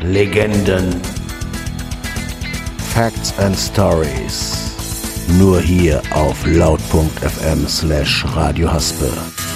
Legenden. Facts and Stories. Nur hier auf laut.fm/Radio Haspe.